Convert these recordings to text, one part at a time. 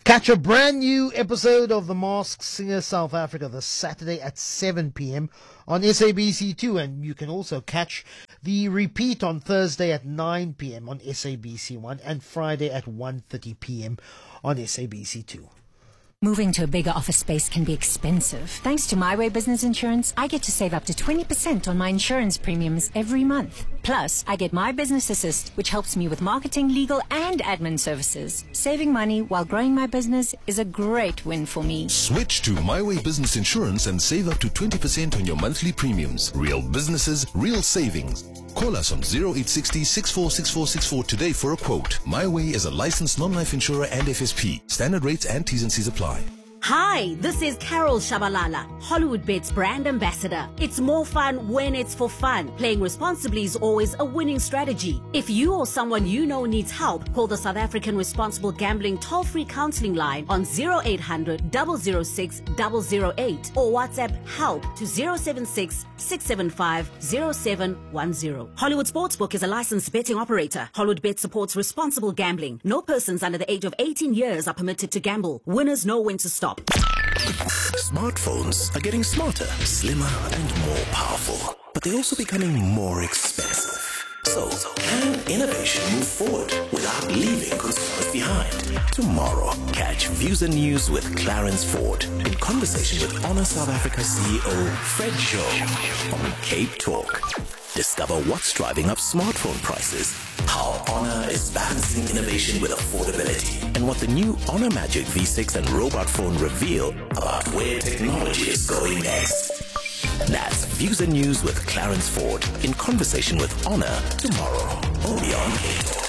Catch a brand new episode of The Masked Singer South Africa this Saturday at 7 p.m. on SABC2, and you can also catch the repeat on Thursday at 9 p.m. on SABC1 and Friday at 1:30 p.m. on SABC2. Moving to a bigger office space can be expensive. Thanks to My Way Business Insurance, I get to save up to 20% on my insurance premiums every month. Plus, I get My Business Assist, which helps me with marketing, legal, and admin services. Saving money while growing my business is a great win for me. Switch to My Way Business Insurance and save up to 20% on your monthly premiums. Real businesses, real savings. Call us on 0860 646464 today for a quote. My Way is a licensed non-life insurer and FSP. Standard rates and T's and C's apply. Hi, this is Carol Shabalala, HollywoodBets brand ambassador. It's more fun when it's for fun. Playing responsibly is always a winning strategy. If you or someone you know needs help, call the South African Responsible Gambling toll-free counseling line on 0800 006 008 or WhatsApp help to 076 675 0710. Hollywood Sportsbook is a licensed betting operator. HollywoodBet supports responsible gambling. No persons under the age of 18 years are permitted to gamble. Winners know when to stop. Smartphones are getting smarter, slimmer, and more powerful, but they're also becoming more expensive. So, can innovation move forward without leaving consumers behind? Tomorrow, catch Views and News with Clarence Ford in conversation with Honor South Africa CEO Fred Joe on Cape Talk. Discover what's driving up smartphone prices, how Honor is balancing innovation with affordability, and what the new Honor Magic V6 and robot phone reveal about where technology is going next. That's Views and News with Clarence Ford in conversation with Honor tomorrow, only on Cape Talk.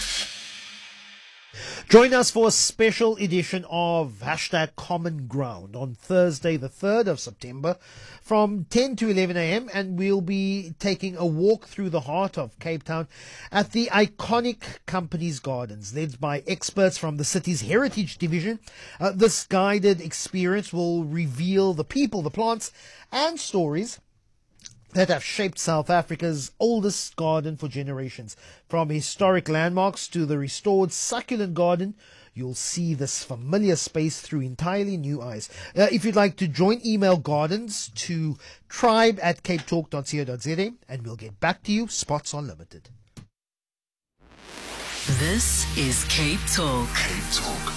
Join us for a special edition of #Common Ground on Thursday, the 3rd of September from 10 to 11 a.m. and we'll be taking a walk through the heart of Cape Town at the iconic Companies Gardens, led by experts from the city's Heritage Division. This guided experience will reveal the people, the plants, and stories that have shaped South Africa's oldest garden for generations. From historic landmarks to the restored succulent garden, you'll see this familiar space through entirely new eyes. If you'd like to join, email gardens to tribe@capetalk.co.za and we'll get back to you. Spots are limited. This is Cape Talk. Cape Talk.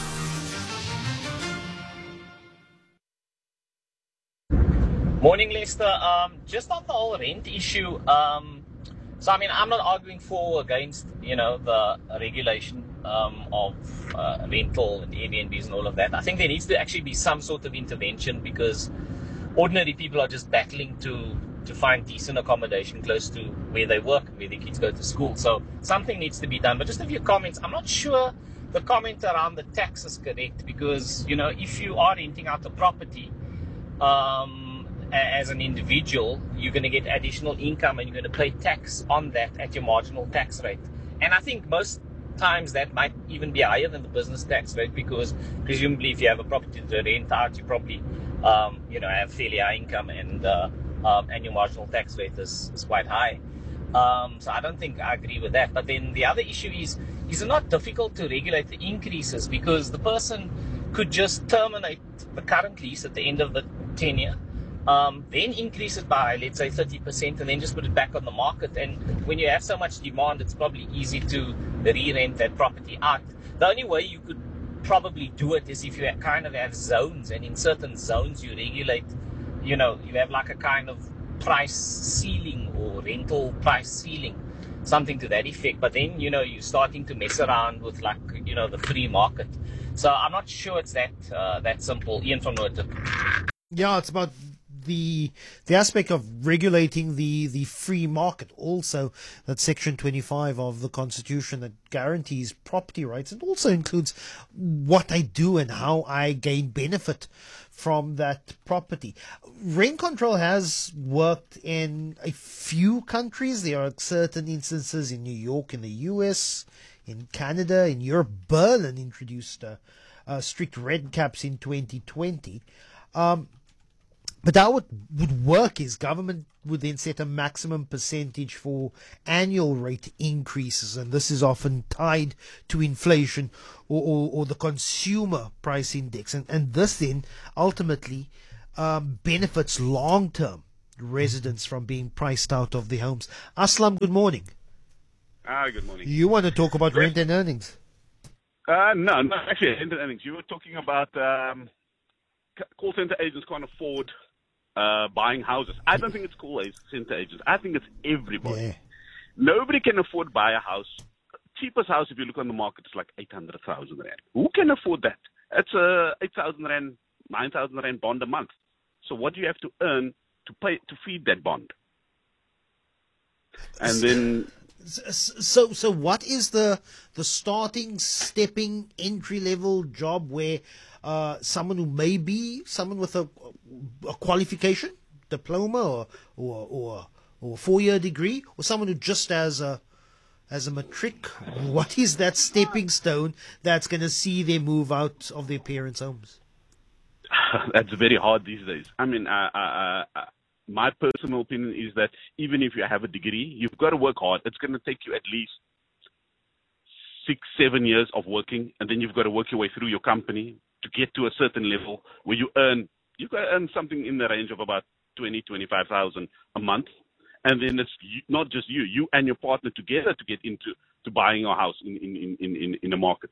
Morning, Lester. Just on the whole rent issue, so I mean, I'm not arguing for or against, the regulation of rental and Airbnbs and all of that. I think there needs to actually be some sort of intervention because ordinary people are just battling to find decent accommodation close to where they work, where their kids go to school. So something needs to be done. But just a few comments. I'm not sure the comment around the tax is correct because, if you are renting out a property, as an individual, you're going to get additional income and you're going to pay tax on that at your marginal tax rate. And I think most times that might even be higher than the business tax rate because presumably if you have a property to rent out, you probably, have fairly high income and your marginal tax rate is quite high. So I don't think I agree with that. But then the other issue is it not difficult to regulate the increases because the person could just terminate the current lease at the end of the tenure, then increase it by, let's say, 30% and then just put it back on the market. And when you have so much demand, it's probably easy to re-rent that property out. The only way you could probably do it is if you kind of have zones, and in certain zones you regulate, you have like a kind of price ceiling or rental price ceiling, something to that effect. But then, you're starting to mess around with the free market. So I'm not sure it's that simple. Ian from Noordhoek. Yeah, it's about the aspect of regulating the free market. Also, that Section 25 of the Constitution that guarantees property rights. It also includes what I do and how I gain benefit from that property. Rent control has worked in a few countries. There are certain instances in New York, in the US, in Canada, in Europe. Berlin introduced strict rent caps in 2020. But how it would work is government would then set a maximum percentage for annual rate increases, and this is often tied to inflation or the consumer price index. And this then ultimately benefits long-term residents from being priced out of their homes. Aslam, good morning. Good morning. You want to talk about rent and earnings? No, not actually rent and earnings. You were talking about call center agents can't afford buying houses. I don't think it's call center agents. I think it's everybody. Yeah. Nobody can afford to buy a house. Cheapest house, if you look on the market, is like 800,000 rand. Who can afford that? It's a 8,000 rand, 9,000 rand bond a month. So what do you have to earn to feed that bond? And then... So what is the starting, stepping, entry-level job where someone who may be someone with a qualification, diploma or a 4-year degree, or someone who just has a matric, what is that stepping stone that's going to see them move out of their parents' homes? That's very hard these days. I mean, my personal opinion is that even if you have a degree, you've got to work hard. It's going to take you at least 6-7 years of working, and then you've got to work your way through your company to get to a certain level where you've got to earn something in the range of about 20,000-25,000 a month. And then it's not just you and your partner together to get into buying a house in the market.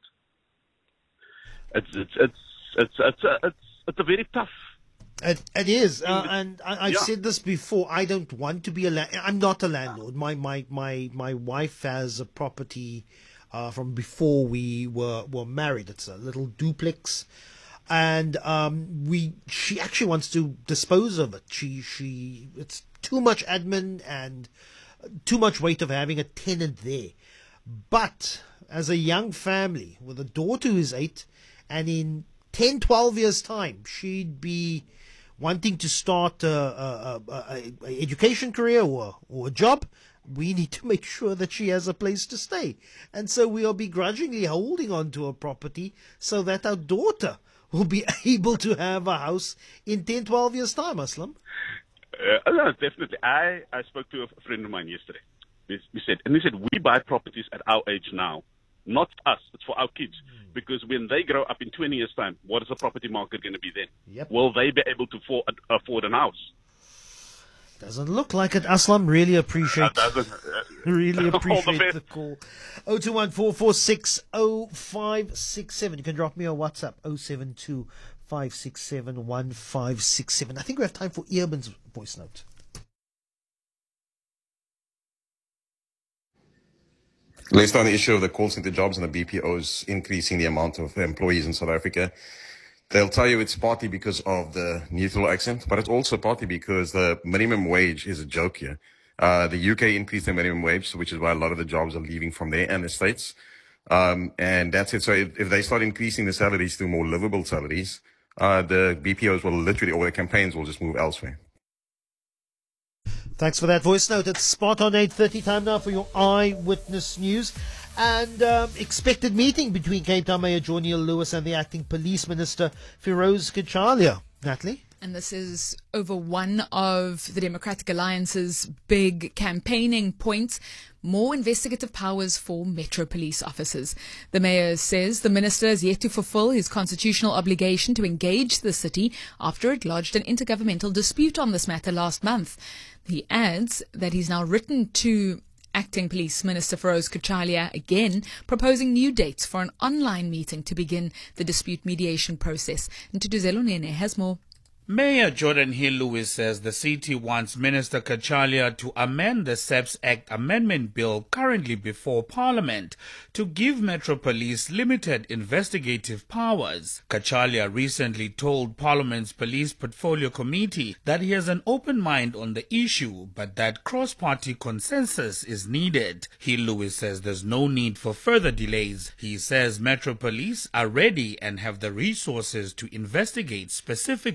It's a very tough. It is, and I've said this before. I don't want to be I'm not a landlord. My wife has a property from before we were married. It's a little duplex, and she actually wants to dispose of it. It's too much admin and too much weight of having a tenant there. But as a young family with a daughter who's 8, and in 10-12 years' time, she'd be wanting to start a education career or a job, we need to make sure that she has a place to stay. And so we are begrudgingly holding on to a property so that our daughter will be able to have a house in 10-12 years' time, Aslam. No, definitely. I spoke to a friend of mine yesterday. He said, we buy properties at our age now. Not us, it's for our kids. Because when they grow up in 20 years' time, what is the property market going to be then? Yep. Will they be able to afford an house? Doesn't look like it, Aslam. Really appreciate the call. 0214460567. You can drop me a WhatsApp 072-567-1567. I think we have time for Earman's voice note. Let's start on the issue of the call center jobs and the BPOs increasing the amount of employees in South Africa. They'll tell you it's partly because of the neutral accent, but it's also partly because the minimum wage is a joke here. The UK increased the minimum wage, which is why a lot of the jobs are leaving from there and the States. And that's it. So if they start increasing the salaries to more livable salaries, the BPOs will literally, or the campaigns will just move elsewhere. Thanks for that voice note. It's spot on 8:30 time now for your Eyewitness News. And expected meeting between Cape Town Mayor John Neil Lewis and the acting police minister Feroz Kachalia. Natalie? And this is over one of the Democratic Alliance's big campaigning points: more investigative powers for Metro Police officers. The mayor says the minister has yet to fulfill his constitutional obligation to engage the city after it lodged an intergovernmental dispute on this matter last month. He adds that he's now written to Acting Police Minister Feroz Kachalia again, proposing new dates for an online meeting to begin the dispute mediation process. And Tuduzelo Nene has more. Mayor Jordan Hill Lewis says the city wants Minister Kachalia to amend the SEPS Act amendment bill currently before Parliament to give Metro Police limited investigative powers. Kachalia recently told Parliament's Police Portfolio Committee that he has an open mind on the issue, but that cross-party consensus is needed. Hill Lewis says there's no need for further delays. He says Metro Police are ready and have the resources to investigate specific crimes.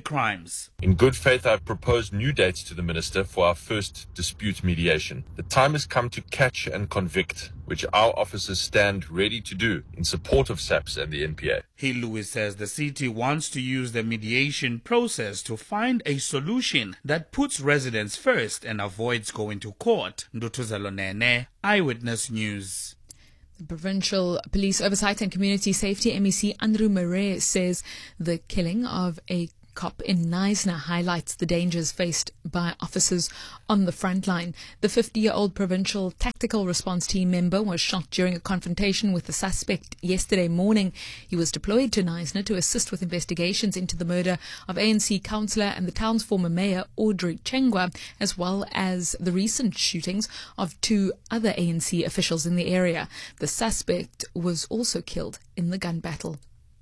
terms. In good faith, I've proposed new dates to the Minister for our first dispute mediation. The time has come to catch and convict, which our officers stand ready to do in support of SAPS and the NPA. Hill Lewis says the city wants to use the mediation process to find a solution that puts residents first and avoids going to court. Ndutuzelo Nene, Eyewitness News. The Provincial Police Oversight and Community Safety MEC Andrew Murray says the killing of a cop in Knysna highlights the dangers faced by officers on the front line. The 50-year-old Provincial Tactical Response Team member was shot during a confrontation with the suspect yesterday morning. He was deployed to Knysna to assist with investigations into the murder of ANC councillor and the town's former mayor, Audrey Chengwa, as well as the recent shootings of 2 other ANC officials in the area. The suspect was also killed in the gun battle.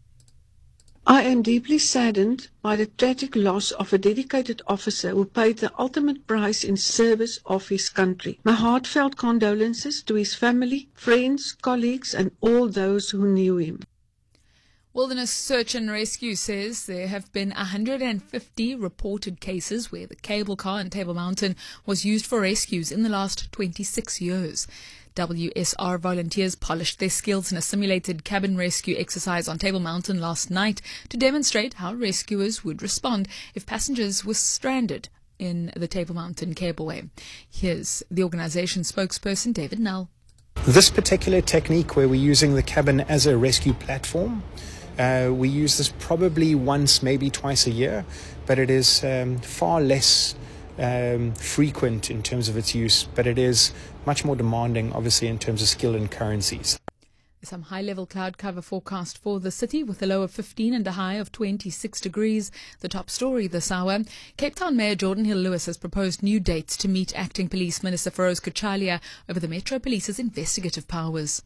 I am deeply saddened by the tragic loss of a dedicated officer who paid the ultimate price in service of his country. My heartfelt condolences to his family, friends, colleagues and all those who knew him. Wilderness Search and Rescue says there have been 150 reported cases where the cable car in Table Mountain was used for rescues in the last 26 years. WSR volunteers polished their skills in a simulated cabin rescue exercise on Table Mountain last night to demonstrate how rescuers would respond if passengers were stranded in the Table Mountain cableway. Here's the organization's spokesperson, David Null. This particular technique where we're using the cabin as a rescue platform, we use this probably once, maybe twice a year, but it is far less frequent in terms of its use, but it is much more demanding, obviously, in terms of skill and currencies. Some high-level cloud cover forecast for the city with a low of 15 and a high of 26 degrees. The top story this hour. Cape Town Mayor Jordan Hill-Lewis has proposed new dates to meet Acting Police Minister Feroz Kachalia over the Metro Police's investigative powers.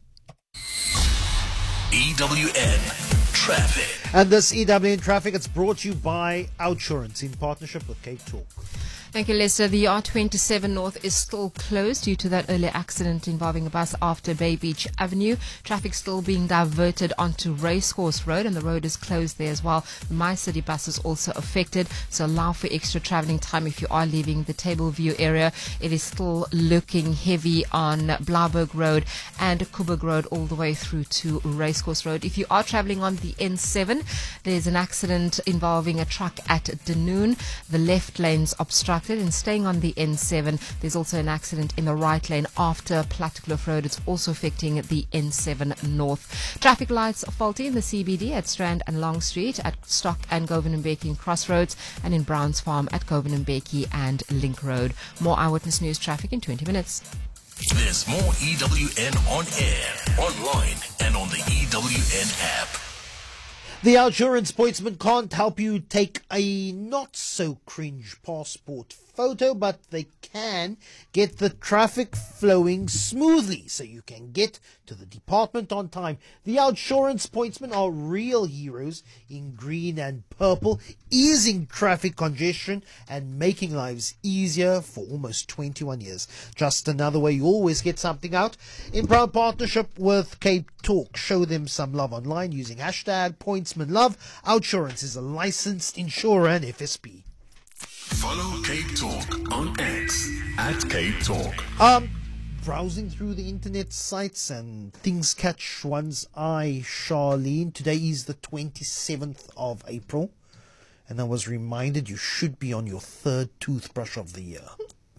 EWN Traffic. And this EWN Traffic, it's brought to you by Outsurance in partnership with Cape Talk. Thank you, Lester. The R27 North is still closed due to that earlier accident involving a bus after Bay Beach Avenue. Traffic still being diverted onto Racecourse Road, and the road is closed there as well. The My City bus is also affected, so allow for extra travelling time if you are leaving the Tableview area. It is still looking heavy on Blauberg Road and Coburg Road all the way through to Racecourse Road. If you are travelling on the N7, there's an accident involving a truck at Dunoon. The left lane's obstructed. And staying on the N7, there's also an accident in the right lane after Plattekloof Road. It's also affecting the N7 North. Traffic lights are faulty in the CBD at Strand and Long Street, at Stock and Govan and Mbeki Crossroads, and in Browns Farm at Govan and Mbeki and Link Road. More Eyewitness News traffic in 20 minutes. There's more EWN on air, online, and on the EWN app. The Outsurance Pointsman can't help you take a not-so-cringe passport photo, but they can get the traffic flowing smoothly so you can get to the department on time. The Outsurance Pointsmen are real heroes in green and purple, easing traffic congestion and making lives easier for almost 21 years. Just another way you always get something out. In proud partnership with Cape Talk, show them some love online using hashtag PointsmanLove. Outsurance is a licensed insurer and FSP. Follow Cape Talk on X at Cape Talk. Browsing through the internet sites and things catch one's eye, Charlene. Today is the 27th of April, and I was reminded you should be on your 3rd toothbrush of the year.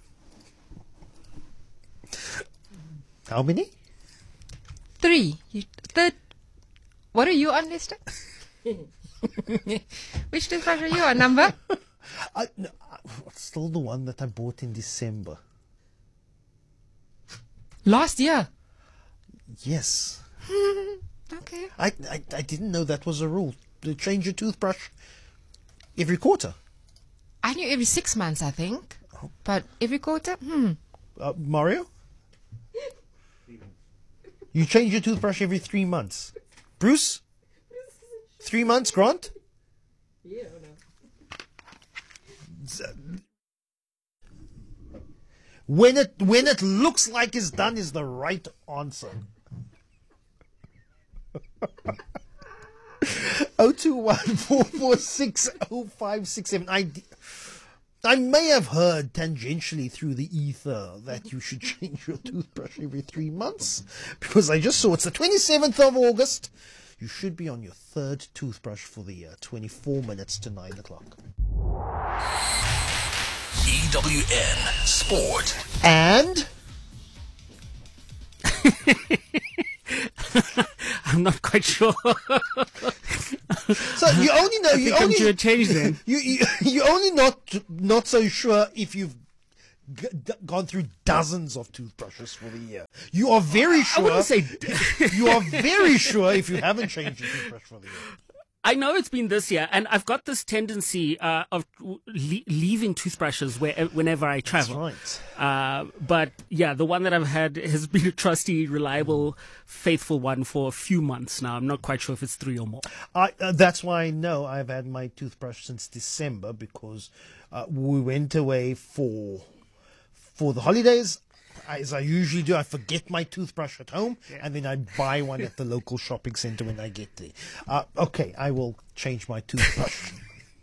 How many? 3. Third. What are you on, Lester? Which toothbrush are you on? Number? No, still the one that I bought in December. Last year? Yes. Okay. I didn't know that was a rule. To change your toothbrush every quarter. I knew every 6 months, I think. But every quarter? Mario? You change your toothbrush every 3 months. Bruce? 3 months, Grant? Yeah, no. When it looks like it's done is the right answer. 021-446-0567. I may have heard tangentially through the ether that you should change your toothbrush every 3 months, because I just saw it's the 27th of August. You should be on your third toothbrush for the year. 24 minutes to 9 o'clock. EWN Sport. And I'm not quite sure. So you only know you only a change then. You only not so sure if you've gone through dozens of toothbrushes for the year. You are very sure. I wouldn't say you are very sure if you haven't changed your toothbrush for the year. I know it's been this year, and I've got this tendency of leaving toothbrushes whenever I travel. That's right. But yeah, the one that I've had has been a trusty, reliable, faithful one for a few months now. I'm not quite sure if it's 3 or more. That's why I know I've had my toothbrush since December, because we went away for the holidays. As I usually do, I forget my toothbrush at home, and then I buy one at the local shopping centre when I get there. Okay, I will change my toothbrush.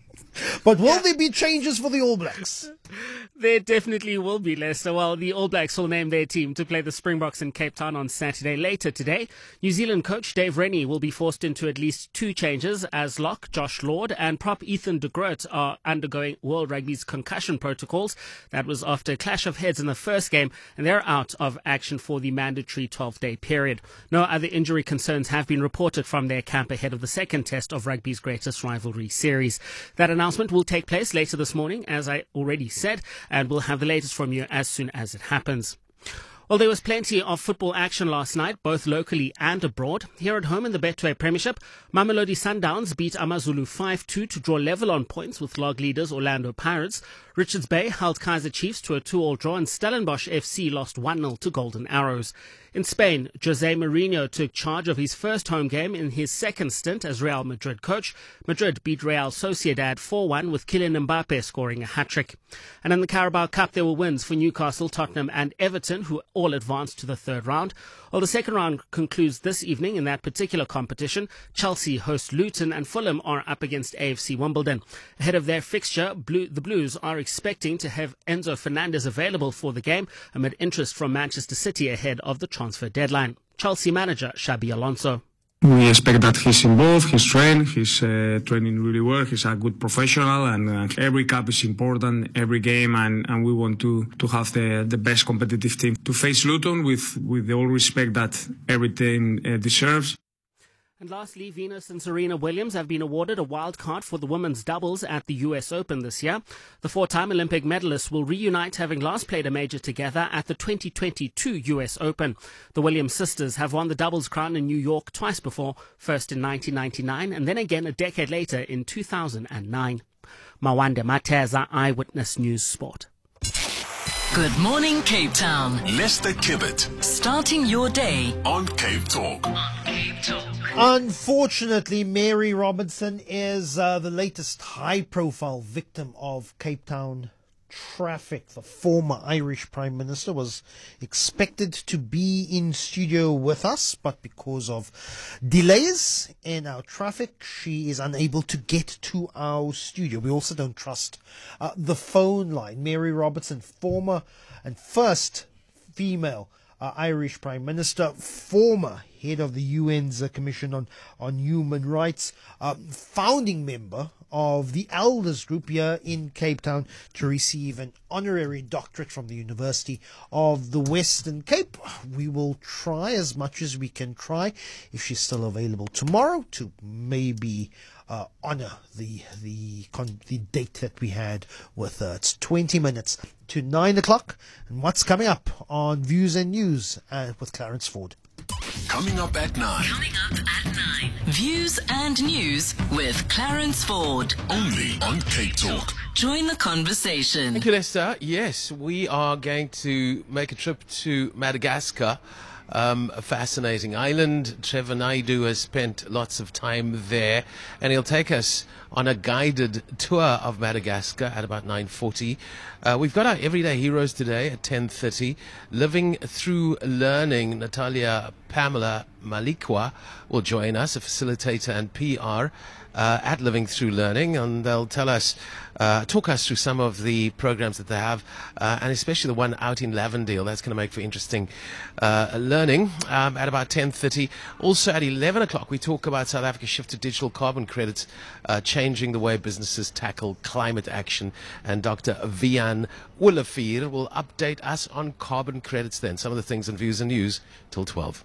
But will there be changes for the All Blacks? There definitely will be, Lester. Well, the All Blacks will name their team to play the Springboks in Cape Town on Saturday. Later today, New Zealand coach Dave Rennie will be forced into at least 2 changes, as lock Josh Lord and prop Ethan de Groot are undergoing World Rugby's concussion protocols. That was after a clash of heads in the first game, and they're out of action for the mandatory 12-day period. No other injury concerns have been reported from their camp ahead of the second test of rugby's greatest rivalry series. That announcement will take place later this morning, as I already said, and we'll have the latest from you as soon as it happens. Well, there was plenty of football action last night, both locally and abroad. Here at home in the Betway Premiership, Mamelodi Sundowns beat AmaZulu 5-2 to draw level on points with log leaders Orlando Pirates. Richards Bay held Kaizer Chiefs to a 2-2 draw, and Stellenbosch FC lost 1-0 to Golden Arrows. In Spain, Jose Mourinho took charge of his first home game in his second stint as Real Madrid coach. Madrid beat Real Sociedad 4-1 with Kylian Mbappe scoring a hat-trick. And in the Carabao Cup, there were wins for Newcastle, Tottenham and Everton, who all advanced to the third round. Well, the second round concludes this evening in that particular competition. Chelsea host Luton and Fulham are up against AFC Wimbledon. Ahead of their fixture, the Blues are expecting to have Enzo Fernandez available for the game amid interest from Manchester City ahead of the transfer deadline. Chelsea manager Xabi Alonso. We expect that he's involved, he's trained, he's training really well, he's a good professional, and every cup is important, every game, and we want to have the best competitive team to face Luton with the all respect that every team deserves. And lastly, Venus and Serena Williams have been awarded a wild card for the women's doubles at the US Open this year. The 4-time Olympic medalists will reunite, having last played a major together at the 2022 US Open. The Williams sisters have won the doubles crown in New York twice before, first in 1999 and then again a decade later in 2009. Mawande Mateza, Eyewitness News Sport. Good morning, Cape Town. Lester Kibbet. Starting your day on Cape Talk. Unfortunately, Mary Robinson is the latest high-profile victim of Cape Town traffic. The former Irish Prime Minister was expected to be in studio with us, but because of delays in our traffic, she is unable to get to our studio. We also don't trust the phone line. Mary Robinson, former and first female Irish Prime Minister, former head of the UN's Commission on Human Rights, founding member of the Elders Group here in Cape Town, to receive an honorary doctorate from the University of the Western Cape. We will try as much as we can try, if she's still available tomorrow, to maybe honor the date that we had with her. It's 20 minutes to 9 o'clock, and what's coming up on Views and News with Clarence Ford. Coming up at 9. Views and News with Clarence Ford. Only on Cape Talk. Join the conversation. Thank you, Lester. Yes, we are going to make a trip to Madagascar. A fascinating island. Trevor Naidu has spent lots of time there, and he'll take us on a guided tour of Madagascar at about 9:40. We've got our everyday heroes today at 10:30. Living Through Learning, Natalia Pamela Malikwa will join us, a facilitator and PR at Living Through Learning, and they'll tell us, talk us through some of the programs that they have, and especially the one out in Lavendale. That's going to make for interesting learning at about 10:30. Also at 11 o'clock, we talk about South Africa's shift to digital carbon credits, changing the way businesses tackle climate action. And Dr. Vian Olivier will update us on carbon credits then. Some of the things and views and news till 12.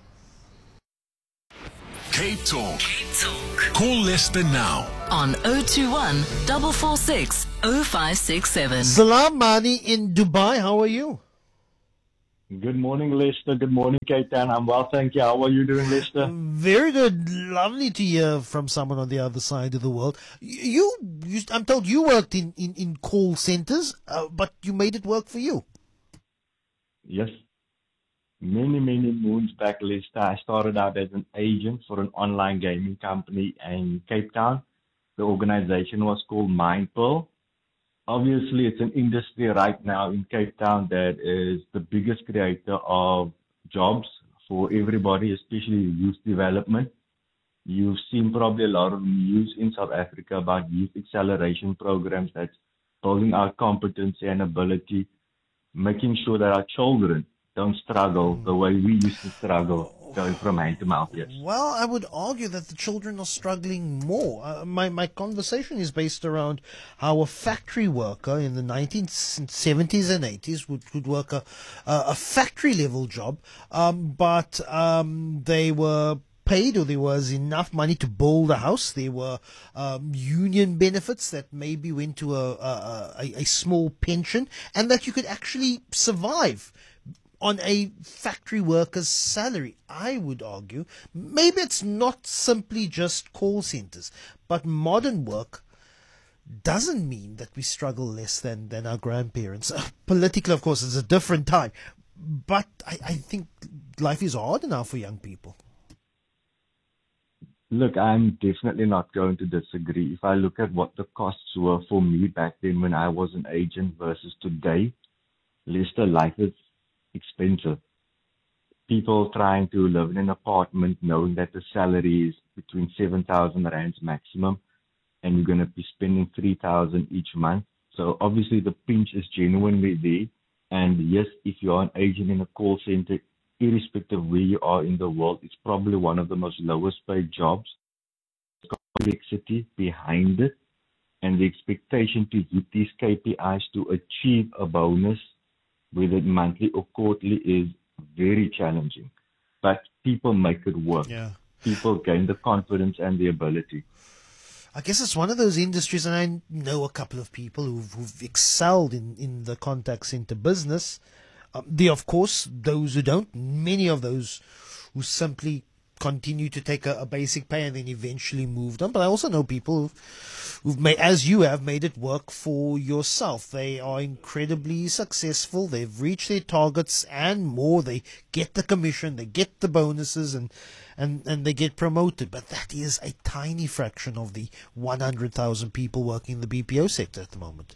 Cape Talk. Call Leicester now. On 021 446 0567. Salam Mani in Dubai. How are you? Good morning, Leicester. Good morning, Cape Town. I'm well, thank you. How are you doing, Leicester? Very good. Lovely to hear from someone on the other side of the world. I'm told you worked in call centers, but you made it work for you. Yes. Many moons back, Leicester, I started out as an agent for an online gaming company in Cape Town. The organization was called Mindpearl. Obviously, it's an industry right now in Cape Town that is the biggest creator of jobs for everybody, especially youth development. You've seen probably a lot of news in South Africa about youth acceleration programs that's building our competency and ability, making sure that our children don't struggle the way we used to struggle going from hand to mouth, yes. Well, I would argue that the children are struggling more. My conversation is based around how a factory worker in the 1970s and 80s would work a factory-level job, but they were paid, or there was enough money to build a house. There were union benefits that maybe went to a small pension, and that you could actually survive on a factory worker's salary. I would argue maybe it's not simply just call centers, but modern work doesn't mean that we struggle less than our grandparents. Politically, of course, it's a different time, but I think life is harder now for young people. Look, I'm definitely not going to disagree. If I look at what the costs were for me back then when I was an agent versus today, Leicester, life is expensive. People trying to live in an apartment knowing that the salary is between 7,000 rands maximum, and you're going to be spending 3,000 each month. So obviously the pinch is genuinely there. And yes, if you're an agent in a call center, irrespective of where you are in the world, it's probably one of the most lowest paid jobs. Complexity behind it, and the expectation to hit these KPIs to achieve a bonus, whether monthly or quarterly, is very challenging. But people make it work. Yeah. People gain the confidence and the ability. I guess it's one of those industries, and I know a couple of people who've excelled in the contact center business. There, of course, those who don't. Many of those who simply continue to take a basic pay and then eventually moved on. But I also know people who've made, as you have, made it work for yourself. They are incredibly successful. They've reached their targets and more. They get the commission, they get the bonuses, and they get promoted. But that is a tiny fraction of the 100,000 people working in the BPO sector at the moment.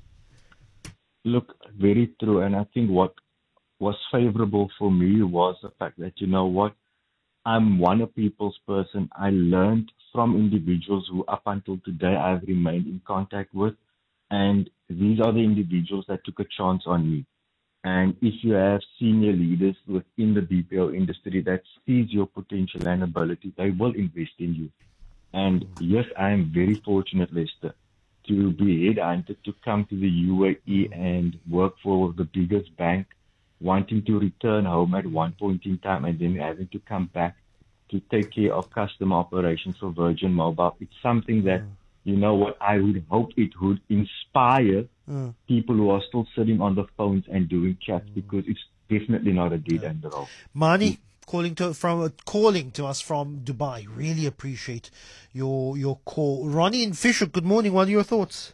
Look, very true. And I think what was favorable for me was the fact that, you know what, I'm one of people's person. I learned from individuals who up until today I've remained in contact with. And these are the individuals that took a chance on me. And if you have senior leaders within the BPO industry that sees your potential and ability, they will invest in you. And yes, I am very fortunate, Leicester, to be headhunted to come to the UAE and work for the biggest bank, wanting to return home at one point in time and then having to come back to take care of customer operations for Virgin Mobile. It's something that, you know what, I would hope it would inspire people who are still sitting on the phones and doing chats, because it's definitely not a dead end role. Mani, calling to us from Dubai. Really appreciate your call. Ronnie in Fisher, good morning. What are your thoughts?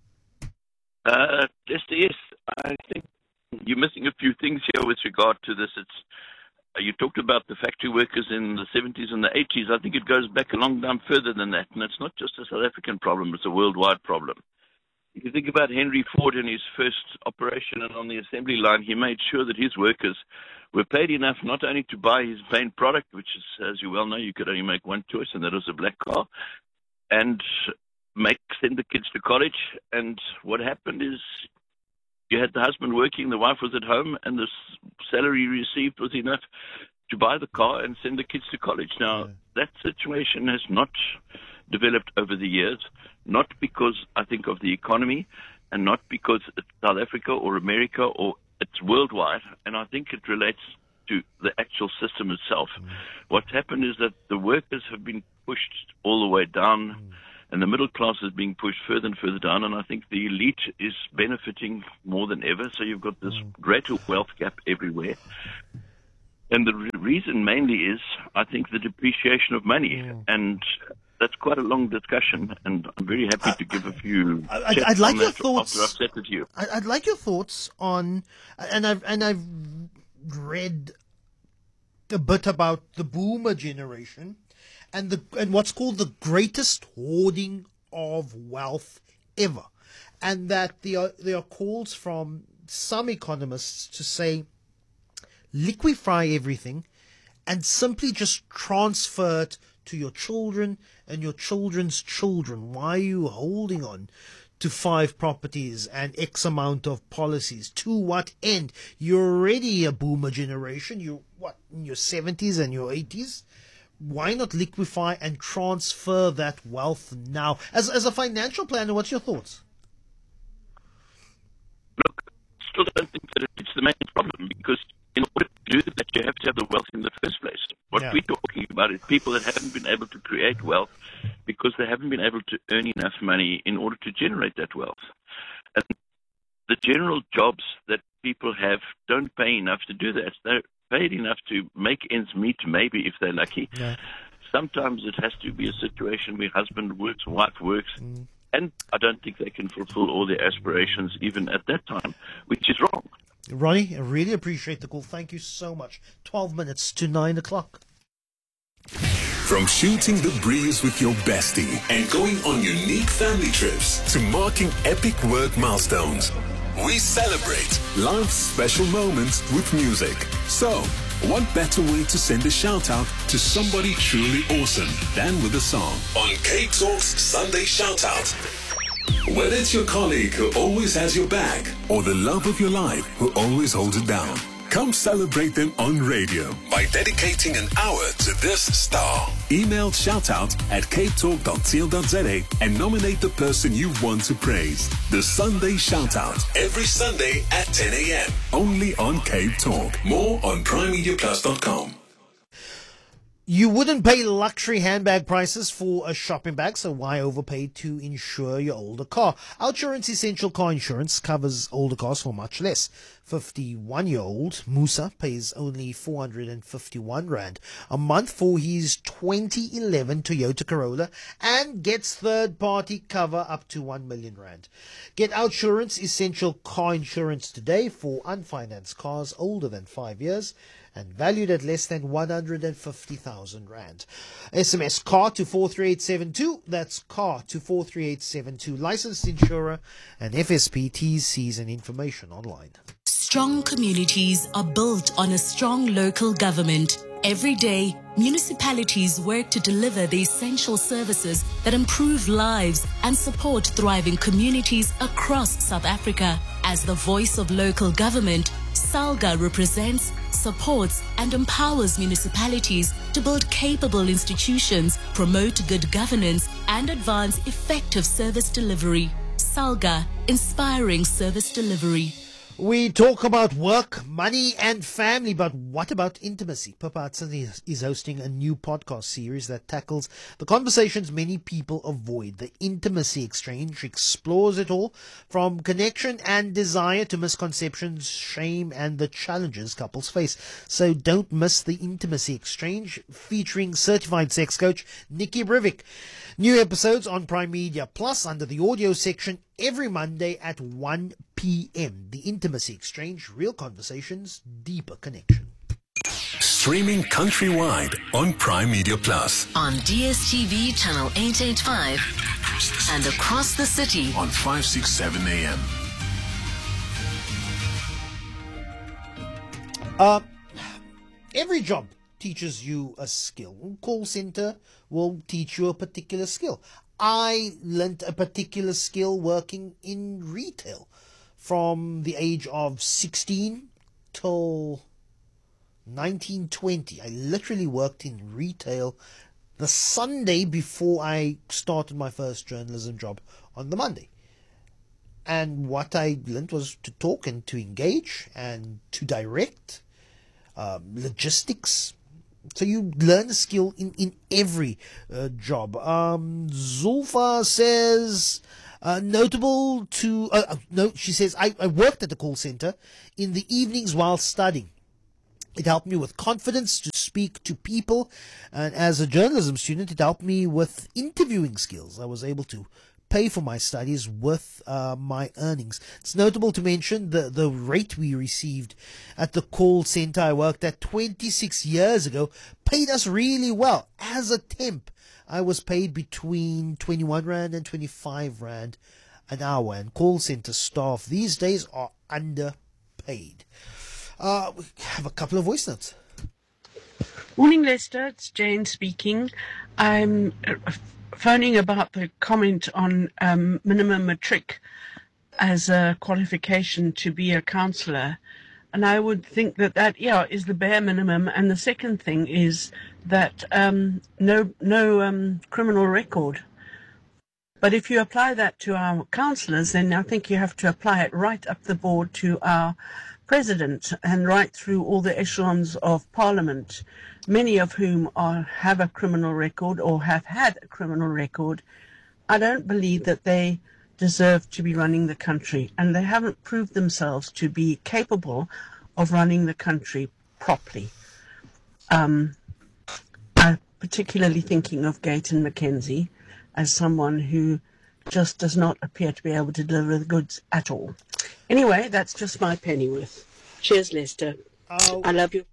Yes, I think you're missing a few things here with regard to this. You talked about the factory workers in the 70s and the 80s. I think it goes back a long time further than that. And it's not just a South African problem, it's a worldwide problem. if you think about Henry Ford in his first operation and on the assembly line, he made sure that his workers were paid enough not only to buy his main product, which is, as you well know, you could only make one choice, and that was a black car, and send the kids to college. And what happened is you had the husband working, the wife was at home, and the salary received was enough to buy the car and send the kids to college. Now, that situation has not developed over the years, not because I think of the economy and not because it's South Africa or America or it's worldwide, and I think it relates to the actual system itself. What's happened is that the workers have been pushed all the way down, and the middle class is being pushed further and further down, and I think the elite is benefiting more than ever, so you've got this greater wealth gap everywhere. And the reason mainly is, I think, the depreciation of money, and that's quite a long discussion, and I'm very happy to give a few. I'd like your thoughts. After I've said it to you. I'd like your thoughts on, and I've read a bit about the boomer generation, and what's called the greatest hoarding of wealth ever, and that there are calls from some economists to say, liquefy everything and simply just transfer it to your children and your children's children. Why are you holding on to 5 properties and X amount of policies? To what end? You're already a boomer generation. You're in your 70s and your 80s. Why not liquefy and transfer that wealth now? As a financial planner, what's your thoughts? Look, I still don't think that it's the main problem, because in order to do that, you have to have the wealth in the first place. What we're talking about is people that haven't been able to create wealth because they haven't been able to earn enough money in order to generate that wealth. And the general jobs that people have don't pay enough to do that. They're paid enough to make ends meet, maybe, if they're lucky. Yeah. Sometimes it has to be a situation where husband works, wife works, and I don't think they can fulfill all their aspirations even at that time, which is wrong. Ronnie, I really appreciate the call. Thank you so much. 12 minutes to 9 o'clock. From shooting the breeze with your bestie and going on unique family trips to marking epic work milestones, we celebrate life's special moments with music. So, what better way to send a shout out to somebody truly awesome than with a song? On Cape Talk's Sunday Shout Out. Whether it's your colleague who always has your back or the love of your life who always holds it down, come celebrate them on radio by dedicating an hour to this star. Email shoutout@capetalk.co.za and nominate the person you want to praise. The Sunday Shoutout, every Sunday at 10 a.m. Only on Cape Talk. More on primemediaplus.com. You wouldn't pay luxury handbag prices for a shopping bag, so why overpay to insure your older car? Outsurance Essential Car Insurance covers older cars for much less. 51-year-old Musa pays only 451 Rand a month for his 2011 Toyota Corolla and gets third-party cover up to 1 million Rand. Get Outsurance Essential Car Insurance today for unfinanced cars older than 5 years and valued at less than 150,000 Rand. SMS CAR to 43872. That's CAR to 43872. Licensed insurer and FSP T's and information online. Strong communities are built on a strong local government. Every day, municipalities work to deliver the essential services that improve lives and support thriving communities across South Africa. As the voice of local government, SALGA represents, supports and empowers municipalities to build capable institutions, promote good governance and advance effective service delivery. SALGA, inspiring service delivery. We talk about work, money and family, but what about intimacy? Pippa Hudson is hosting a new podcast series that tackles the conversations many people avoid. The Intimacy Exchange explores it all, from connection and desire to misconceptions, shame and the challenges couples face. So don't miss the Intimacy Exchange, featuring certified sex coach Nikki Brivik. New episodes on Prime Media Plus under the audio section every Monday at 1 p.m. The Intimacy Exchange, real conversations, deeper connection. Streaming countrywide on Prime Media Plus. On DSTV channel 885. and across the city on 567 AM. Every job teaches you a skill. Call center will teach you a particular skill. I learnt a particular skill working in retail from the age of 16 till 1920. I literally worked in retail the Sunday before I started my first journalism job on the Monday. And what I learned was to talk and to engage and to direct, logistics. So you learn a skill in every job. Zulfa says, notable to, no, she says, I worked at the call center in the evenings while studying. It helped me with confidence to speak to people. And as a journalism student, it helped me with interviewing skills. I was able to pay for my studies with my earnings. It's notable to mention the rate we received at the call center I worked at 26 years ago paid us really well. As a temp, I was paid between 21 Rand and 25 Rand an hour, and call center staff these days are underpaid. We have a couple of voice notes. Morning, Lester. It's Jane speaking. I'm phoning about the comment on minimum matric as a qualification to be a counsellor. And I would think that is the bare minimum. And the second thing is that no criminal record. But if you apply that to our counsellors, then I think you have to apply it right up the board to our president and right through all the echelons of parliament, many of whom have a criminal record or have had a criminal record. I don't believe that they deserve to be running the country, and they haven't proved themselves to be capable of running the country properly. I'm particularly thinking of Gayton McKenzie as someone who just does not appear to be able to deliver the goods at all. Anyway, that's just my pennyworth. Cheers, Lester. I love you.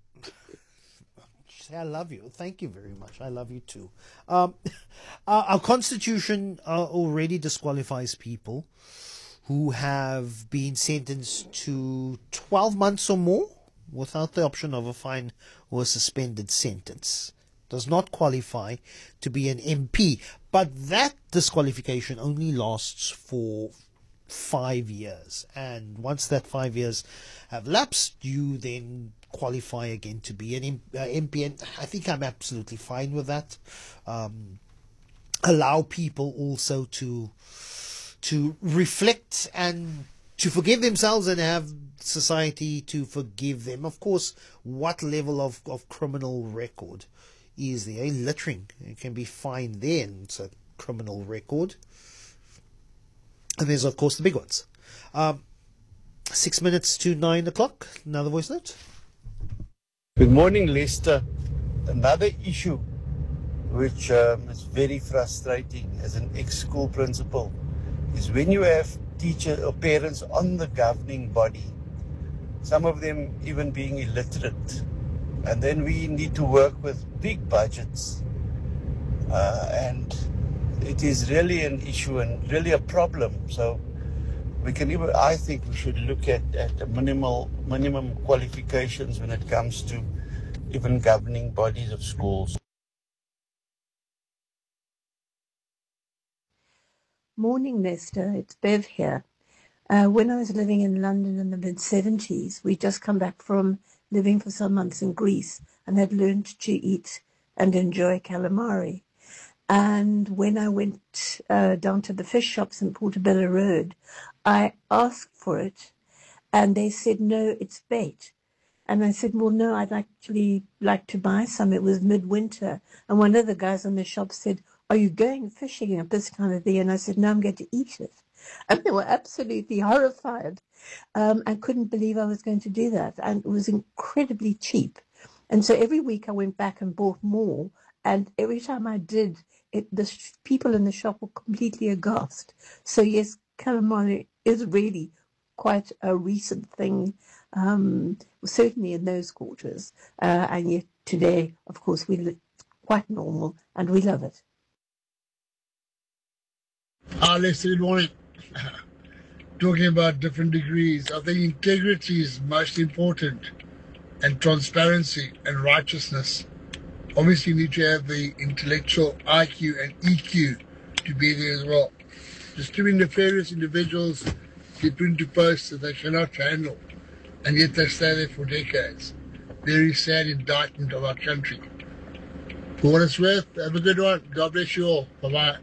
I love you. Thank you very much. I love you too. Our constitution already disqualifies people who have been sentenced to 12 months or more without the option of a fine or a suspended sentence. Does not qualify to be an MP. But that disqualification only lasts for 5 years. And once that 5 years have lapsed, you then qualify again to be an MP. And I think I'm absolutely fine with that. Allow people also to reflect and to forgive themselves and have society to forgive them. Of course, what level of criminal record is there? Littering, it can be fined then. It's a criminal record. And there's, of course, the big ones. 6 minutes to 9 o'clock. Another voice note. Good morning, Lester. Another issue which is very frustrating as an ex-school principal is when you have teachers or parents on the governing body, some of them even being illiterate, and then we need to work with big budgets, and it is really an issue and really a problem. So we can even, I think we should look at the minimum qualifications when it comes to even governing bodies of schools. Morning, Lester. It's Bev here. When I was living in London in the mid-70s, we'd just come back from living for some months in Greece and had learned to eat and enjoy calamari. And when I went down to the fish shops in Portobello Road, I asked for it, and they said, no, it's bait. And I said, well, no, I'd actually like to buy some. It was midwinter. And one of the guys in the shop said, are you going fishing at this time of the year? And I said, no, I'm going to eat it. And they were absolutely horrified. I couldn't believe I was going to do that. And it was incredibly cheap. And so every week I went back and bought more. And every time I did, the people in the shop were completely aghast. So yes, calamari is really quite a recent thing, certainly in those quarters. And yet today, of course, we live quite normal and we love it. Lester, good morning. Talking about different degrees, I think integrity is most important, and transparency and righteousness. Obviously, you need to have the intellectual IQ and EQ to be there as well. There's too many nefarious individuals get put into posts that they cannot handle, and yet they stay there for decades. Very sad indictment of our country. For what it's worth, have a good one. God bless you all. Bye-bye.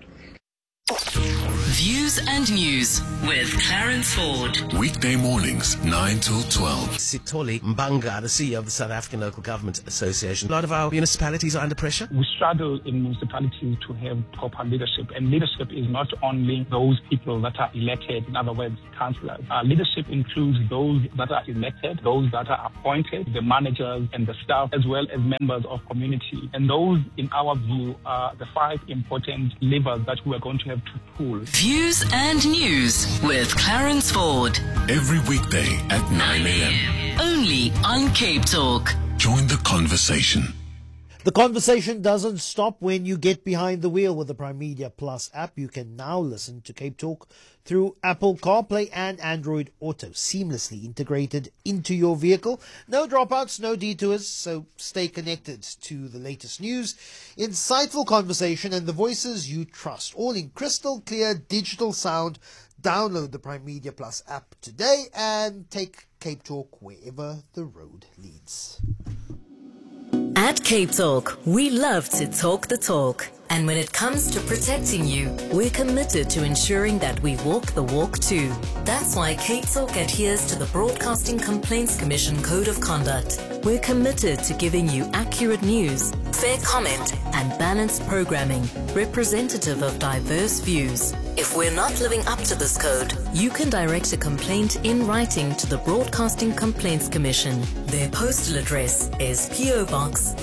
Views and News with Clarence Ford. Weekday mornings, 9 till 12. Sitoli Mbanga, the CEO of the South African Local Government Association. A lot of our municipalities are under pressure. We struggle in municipalities to have proper leadership, and leadership is not only those people that are elected, in other words, councillors. Leadership includes those that are elected, those that are appointed, the managers and the staff, as well as members of community. And those, in our view, are the 5 important levers that we are going to have to pull. Views and News with Clarence Ford. Every weekday at 9 a.m. Only on Cape Talk. Join the conversation. The conversation doesn't stop when you get behind the wheel with the Prime Media Plus app. You can now listen to Cape Talk through Apple CarPlay and Android Auto, seamlessly integrated into your vehicle. No dropouts, no detours, so stay connected to the latest news, insightful conversation, and the voices you trust, all in crystal clear digital sound. Download the Prime Media Plus app today and take Cape Talk wherever the road leads. At Cape Talk, we love to talk the talk. And when it comes to protecting you, we're committed to ensuring that we walk the walk too. That's why Cape Talk adheres to the Broadcasting Complaints Commission Code of Conduct. We're committed to giving you accurate news, fair comment, and balanced programming, representative of diverse views. If we're not living up to this code, you can direct a complaint in writing to the Broadcasting Complaints Commission. Their postal address is PO Box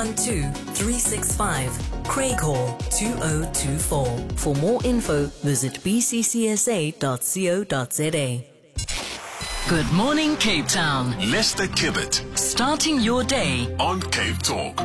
412365, Craighall 2024. For more info, visit bccsa.co.za. Good morning, Cape Town. Lester Kibbet. Starting your day on Cape Talk.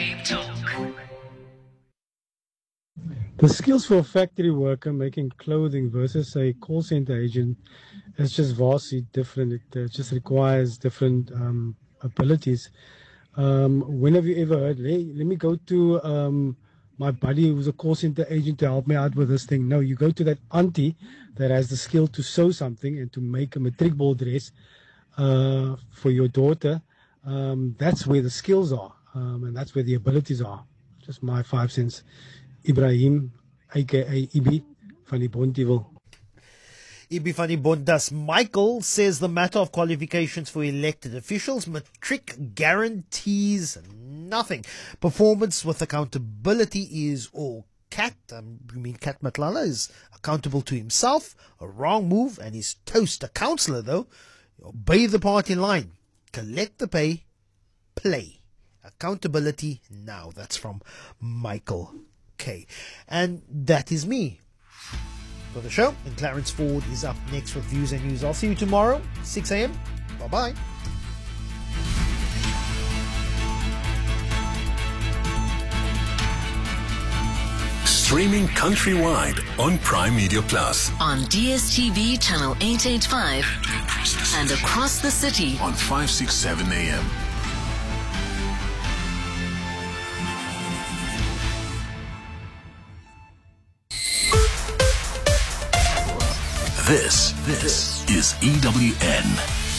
The skills for a factory worker making clothing versus a call center agent is just vastly different. It just requires different abilities. When have you ever heard, let me go to my buddy who's a call center agent to help me out with this thing? No, you go to that auntie that has the skill to sew something and to make a matric ball dress for your daughter. That's where the skills are, and that's where the abilities are. Just my 5 cents. Ibrahim, aka Ibi van die Bontville. Ibi van die Bontas. Michael says the matter of qualifications for elected officials, matric guarantees nothing. Performance with accountability is all cat. Kat Matlala is accountable to himself. A wrong move and he's toast. A councillor, though, obey the party line. Collect the pay. Play. Accountability now. That's from Michael K. And that is me for the show. And Clarence Ford is up next with Views and News. I'll see you tomorrow, 6 a.m. Bye-bye. Streaming countrywide on Prime Media Plus. On DSTV channel 885 and across the city on 567 AM. This is EWN.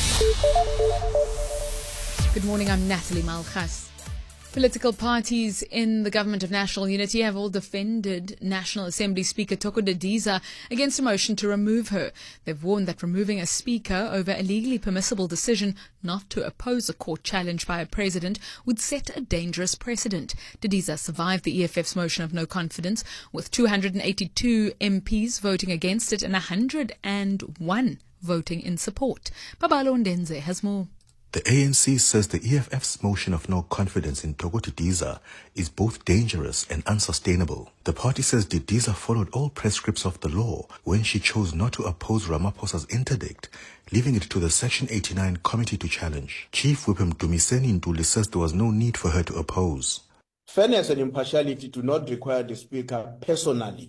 Good morning, I'm Natalie Malchas. Political parties in the Government of National Unity have all defended National Assembly Speaker Thoko Didiza against a motion to remove her. They've warned that removing a speaker over a legally permissible decision not to oppose a court challenge by a president would set a dangerous precedent. Didiza survived the EFF's motion of no confidence, with 282 MPs voting against it and 101 voting in support. Babalo Ndenze has more. The ANC says the EFF's motion of no confidence in Thoko Didiza is both dangerous and unsustainable. The party says Didiza followed all prescripts of the law when she chose not to oppose Ramaphosa's interdict, leaving it to the Section 89 committee to challenge. Chief Whip Dumiseni Ntuli says there was no need for her to oppose. Fairness and impartiality do not require the Speaker personally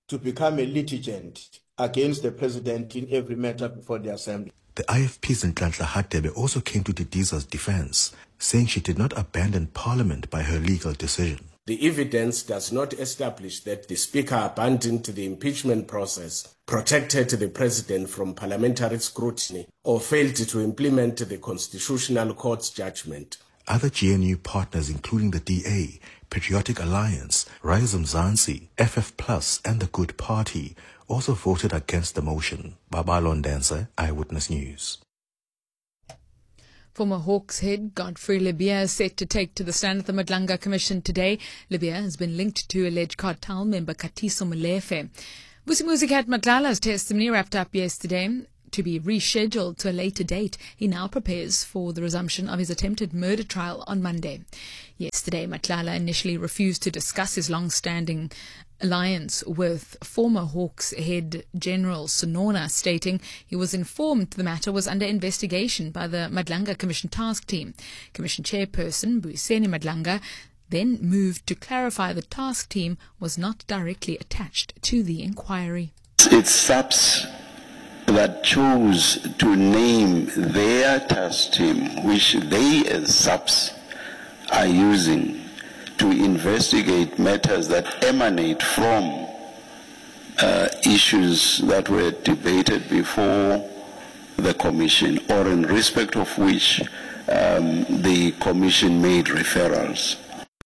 to become a litigant against the president in every matter before the assembly. The IFP's Nhlanhla Hadebe also came to Didiza's defense, saying she did not abandon Parliament by her legal decision. The evidence does not establish that the Speaker abandoned the impeachment process, protected the President from parliamentary scrutiny, or failed to implement the Constitutional Court's judgment. Other GNU partners, including the DA, Patriotic Alliance, Rise Mzansi, FF Plus, and the Good Party, also voted against the motion. Babalo Ndense, Eyewitness News. Former Hawks head Godfrey Lebeya is set to take to the stand at the Madlanga Commission today. Lebeya has been linked to alleged cartel member Katiso Molefe. Vusimuzi Kat Matlala's testimony wrapped up yesterday. To be rescheduled to a later date, he now prepares for the resumption of his attempted murder trial on Monday. Yesterday, Matlala initially refused to discuss his long-standing alliance with former Hawks head General Sonona, stating he was informed the matter was under investigation by the Madlanga Commission task team. Commission chairperson Buiseni Madlanga then moved to clarify the task team was not directly attached to the inquiry. It's SAPS that chose to name their task team, which they as SAPS are using to investigate matters that emanate from issues that were debated before the Commission, or in respect of which the Commission made referrals.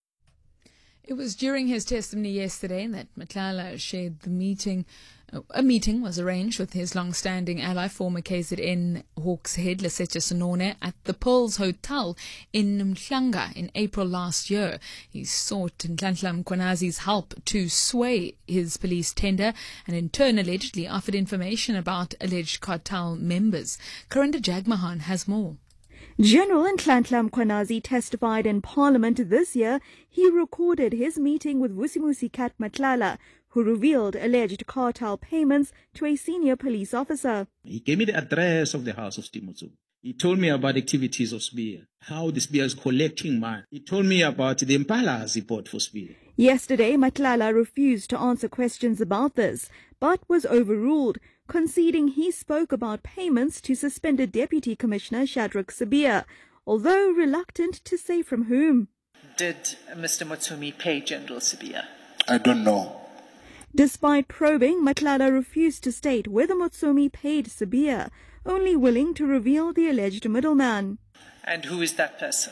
It was during his testimony yesterday that Matlala shared the meeting. A meeting was arranged with his long-standing ally, former KZN Hawks head Lesetja Sonone, at the Pearls Hotel in Mhlanga in April last year. He sought Nhlanhla Mkhwanazi's help to sway his police tender and in turn allegedly offered information about alleged cartel members. Karinda Jagmohan has more. General Nhlanhla Mkhwanazi testified in Parliament this year. He recorded his meeting with Vusimuzi Kat Matlala, who revealed alleged cartel payments to a senior police officer. He gave me the address of the house of Timotsu. He told me about activities of Spear, how the Spear is collecting money. He told me about the Impalas he bought for Spear. Yesterday, Matlala refused to answer questions about this, but was overruled, conceding he spoke about payments to suspended Deputy Commissioner Shadrack Sabia, although reluctant to say from whom. Did Mr. Mutsumi pay General Sabia? I don't know. Despite probing, Matlala refused to state whether Mutsumi paid Sabia, only willing to reveal the alleged middleman. And who is that person?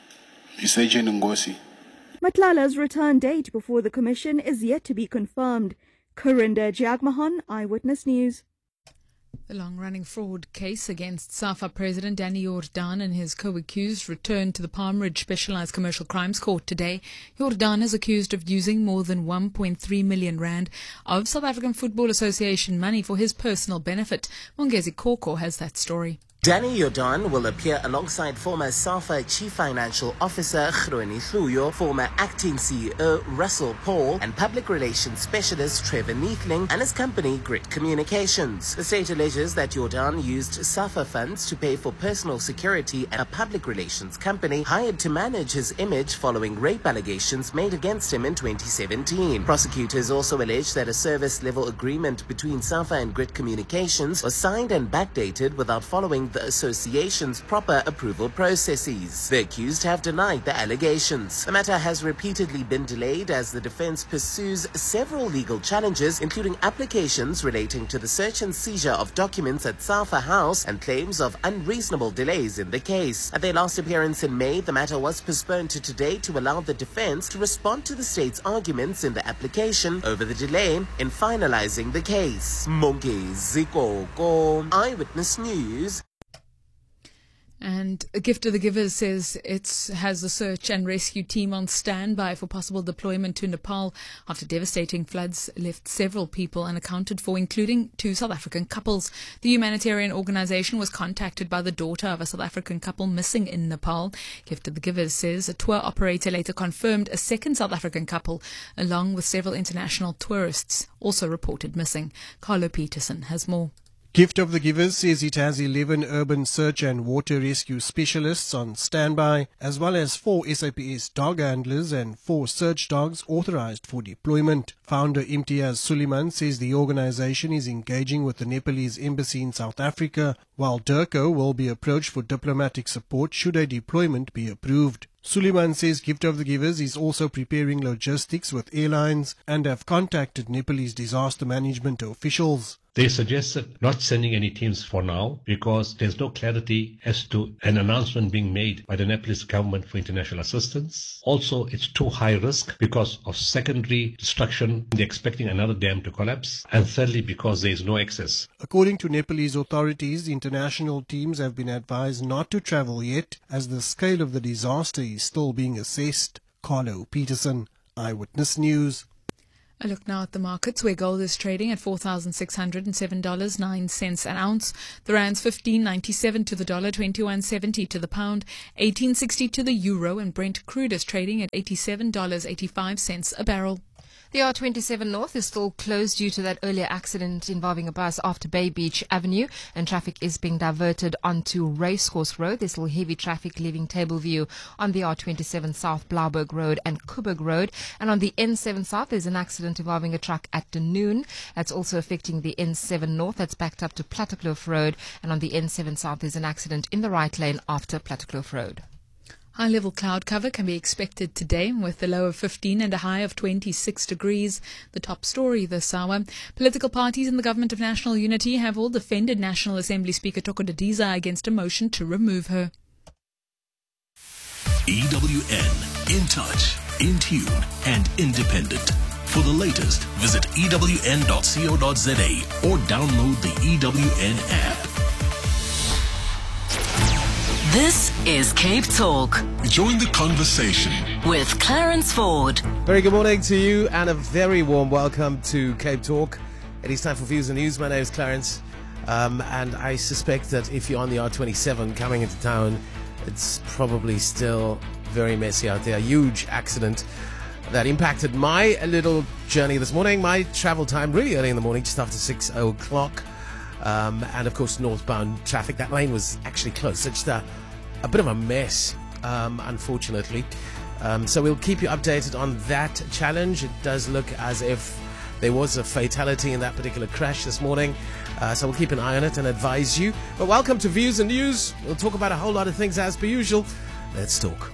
It's Agent Ngosi. Matlala's return date before the commission is yet to be confirmed. Karinda Jagmohan, Eyewitness News. The long-running fraud case against SAFA President Danny Jordaan and his co-accused returned to the Palm Ridge Specialized Commercial Crimes Court today. Jordaan is accused of using more than 1.3 million rand of South African Football Association money for his personal benefit. Mongezi Koko has that story. Danny Jordaan will appear alongside former SAFA Chief Financial Officer Hroni Hluyo, former Acting CEO Russell Paul, and Public Relations Specialist Trevor Neethling and his company Grit Communications. The state alleges that Jordaan used SAFA funds to pay for personal security at a public relations company hired to manage his image following rape allegations made against him in 2017. Prosecutors also allege that a service-level agreement between SAFA and Grit Communications was signed and backdated without following the association's proper approval processes. The accused have denied the allegations. The matter has repeatedly been delayed as the defense pursues several legal challenges, including applications relating to the search and seizure of documents at SAFA House and claims of unreasonable delays in the case. At their last appearance in May, the matter was postponed to today to allow the defense to respond to the state's arguments in the application over the delay in finalizing the case. Mongezi Koko, Eyewitness News. And a Gift of the Givers says it has a search and rescue team on standby for possible deployment to Nepal after devastating floods left several people unaccounted for, including 2 South African couples. The humanitarian organisation was contacted by the daughter of a South African couple missing in Nepal. Gift of the Givers says a tour operator later confirmed a second South African couple, along with several international tourists, also reported missing. Carlo Peterson has more. Gift of the Givers says it has 11 urban search and water rescue specialists on standby, as well as 4 SAPS dog handlers and 4 search dogs authorized for deployment. Founder Imtiaz Suleiman says the organization is engaging with the Nepalese embassy in South Africa, while DIRCO will be approached for diplomatic support should a deployment be approved. Suleiman says Gift of the Givers is also preparing logistics with airlines and have contacted Nepalese disaster management officials. They suggested not sending any teams for now because there's no clarity as to an announcement being made by the Nepalese government for international assistance. Also, it's too high risk because of secondary destruction. They're expecting another dam to collapse. And thirdly, because there is no access. According to Nepalese authorities, international teams have been advised not to travel yet as the scale of the disaster is still being assessed. Carlo Peterson, Eyewitness News. A look now at the markets, where gold is trading at $4,607.09 an ounce. The rand's 15.97 to the dollar, 21.70 to the pound, 18.60 to the euro, and Brent crude is trading at $87.85 a barrel. The R27 North is still closed due to that earlier accident involving a bus after Bay Beach Avenue, and traffic is being diverted onto Racecourse Road. There's still heavy traffic leaving Tableview on the R27 South, Blauberg Road and Kuburg Road. And on the N7 South, there's an accident involving a truck at Dunoon. That's also affecting the N7 North. That's backed up to Plattekloof Road. And on the N7 South, there's an accident in the right lane after Plattekloof Road. High-level cloud cover can be expected today with a low of 15 and a high of 26 degrees. The top story this hour. Political parties in the Government of National Unity have all defended National Assembly Speaker Thoko Didiza against a motion to remove her. EWN, in touch, in tune and independent. For the latest, visit ewn.co.za or download the EWN app. This is Cape Talk. Join the conversation with Clarence Ford. Very good morning to you and a very warm welcome to Cape Talk. It is time for Views and News. My name is Clarence, and I suspect that if you're on the R27 coming into town, it's probably still very messy out there. A huge accident that impacted my little journey this morning. My travel time really early in the morning, just after 6 o'clock. And of course, northbound traffic. That lane was actually closed. So just a bit of a mess, unfortunately. So we'll keep you updated on that challenge. It does look as if there was a fatality in that particular crash this morning. So we'll keep an eye on it and advise you. But welcome to Views and News. We'll talk about a whole lot of things as per usual. Let's talk.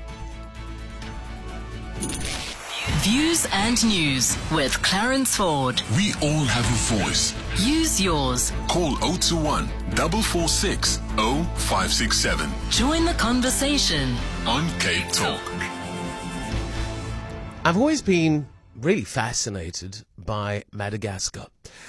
Views and News with Clarence Ford. We all have a voice. Use yours. Call 021 446 0567. Join the conversation on Cape Talk. I've always been really fascinated by Madagascar.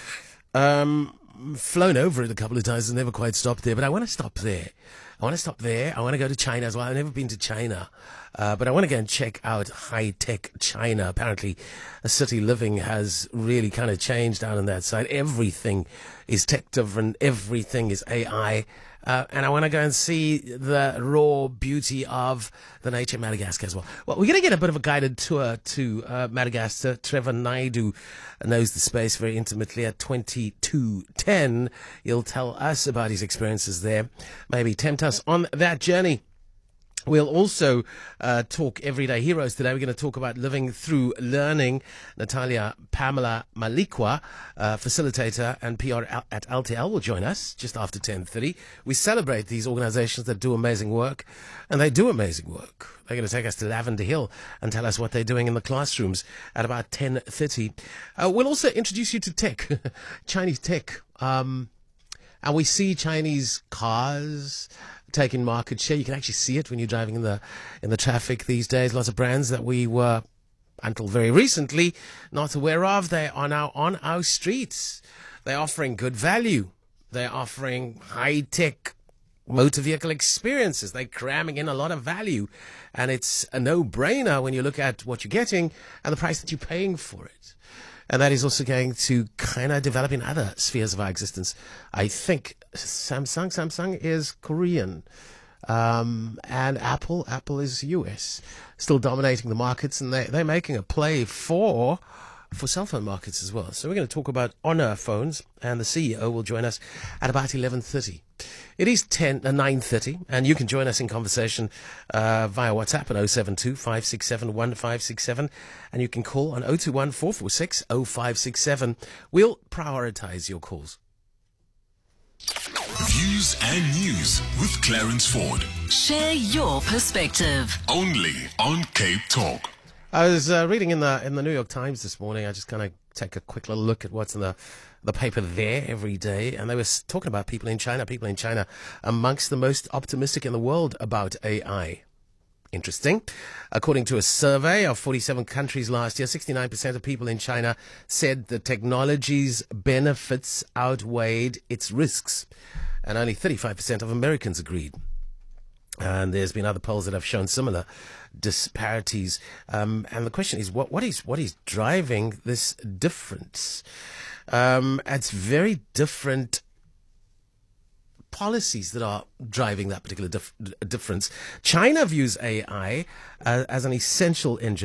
Flown over it a couple of times and never quite stopped there, but I want to stop there. I want to go to China as well. I've never been to China, but I want to go and check out high-tech China. Apparently, city living has really kind of changed down on that side. Everything is tech-driven. Everything is AI. And I want to go and see the raw beauty of the nature of Madagascar as well. Well, we're going to get a bit of a guided tour to Madagascar. Trevor Naidu knows the space very intimately. At 22:10, he'll tell us about his experiences there, maybe tempt us on that journey. We'll also talk Everyday Heroes today. We're going to talk about living through learning. Natalia Pamela Malikwa, facilitator and PR at LTL, will join us just after 10:30. We celebrate these organizations that do amazing work, and they do amazing work. They're going to take us to Lavender Hill and tell us what they're doing in the classrooms at about 10:30. We'll also introduce you to tech, Chinese tech. And we see Chinese cars taking market share. You can actually see it when you're driving in the traffic these days. Lots of brands that we were, until very recently, not aware of. They are now on our streets. They're offering good value. They're offering high-tech motor vehicle experiences. They're cramming in a lot of value. And it's a no-brainer when you look at what you're getting and the price that you're paying for it. And that is also going to kind of develop in other spheres of our existence. I think Samsung is Korean. And Apple is US. Still dominating the markets, and they're making a play for for cell phone markets as well. So we're going to talk about Honor phones, and the CEO will join us at about 11:30. It is 9:30, and you can join us in conversation via WhatsApp at 072 567 1567, and you can call on 021 446 0567. We'll prioritise your calls. Views and news with Clarence Ford. Share your perspective. Only on Cape Talk. I was reading in the New York Times this morning. I just kind of take a quick little look at what's in the paper there every day, and they were talking about people in China amongst the most optimistic in the world about AI. Interesting. According to a survey of 47 countries last year, 69% of people in China said the technology's benefits outweighed its risks, and only 35% of Americans agreed. And there's been other polls that have shown similar disparities. And the question is, what is driving this difference? It's very different policies that are driving that particular difference. China views AI as an essential engine